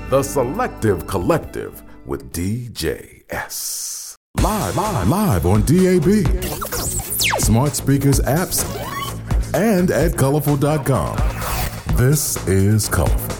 The Selective Collective with DJS. Live on DAB, smart speakers, apps, and at colorful.com. This is Colorful.